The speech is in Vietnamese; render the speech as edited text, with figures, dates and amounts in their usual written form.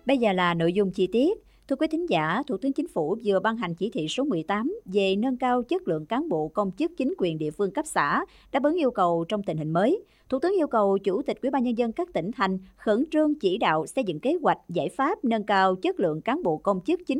Bây giờ là nội dung chi tiết. Thưa quý thính giả, Thủ tướng Chính phủ vừa ban hành chỉ thị số 18 về nâng cao chất lượng cán bộ công chức chính quyền địa phương cấp xã, đáp ứng yêu cầu trong tình hình mới. Thủ tướng yêu cầu Chủ tịch Ủy ban Nhân dân các tỉnh thành khẩn trương chỉ đạo xây dựng kế hoạch, giải pháp nâng cao chất lượng cán bộ công chức chính